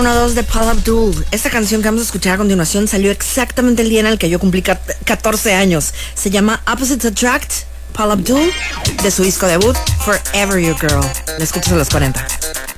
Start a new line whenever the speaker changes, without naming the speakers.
1-2 de Paula Abdul. Esta canción que vamos a escuchar a continuación salió exactamente el día en el que yo cumplí 14 años. Se llama Opposites Attract, Paula Abdul, de su disco debut, Forever Your Girl. La escuchas a los 40.